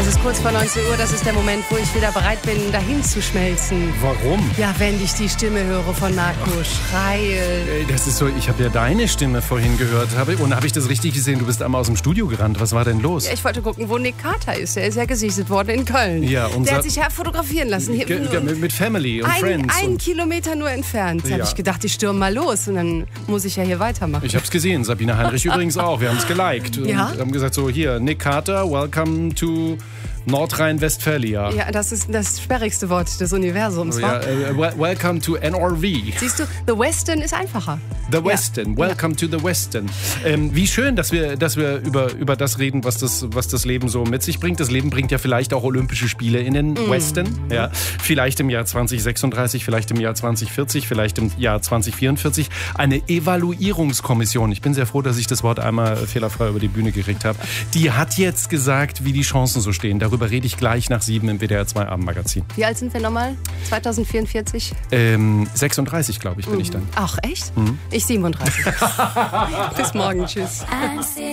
ist kurz vor 19 Uhr, das ist der Moment, wo ich wieder bereit bin, dahin zu schmelzen. Warum? Ja, wenn ich die Stimme höre von Marco Schreil. Das ist so, ich habe ja deine Stimme vorhin gehört. Habe ich das richtig gesehen? Du bist einmal aus dem Studio gerannt. Was war denn los? Ja, ich wollte gucken, wo Nick Carter ist. Der ist ja gesichtet worden in Köln. Ja, der hat sich ja fotografieren lassen. Mit Family und Friends. Einen Kilometer nur entfernt. Da habe ich gedacht, ich stürme mal los und dann muss ich ja hier weitermachen. Ich habe es gesehen, Sabine Heinrich übrigens auch. Wir haben es geliked. Ja? Und haben gesagt, so hier, Nick Carter, welcome to Nordrhein-Westphalia. Ja, das ist das sperrigste Wort des Universums. Ja, welcome to NRV. Siehst du, The Western ist einfacher. The Western, welcome to the Western. Wie schön, dass wir über das reden, was das Leben so mit sich bringt. Das Leben bringt ja vielleicht auch Olympische Spiele in den Western. Ja, vielleicht im Jahr 2036, vielleicht im Jahr 2040, vielleicht im Jahr 2044. Eine Evaluierungskommission. Ich bin sehr froh, dass ich das Wort einmal fehlerfrei über die Bühne gekriegt habe. Die hat jetzt gesagt, wie die Chancen so stehen. Darüber rede ich gleich nach 7 im WDR 2 Abendmagazin. Wie alt sind wir nochmal? 2044? 36, glaube ich, bin ich dann. Ach, echt? Ich 37. Bis morgen, tschüss.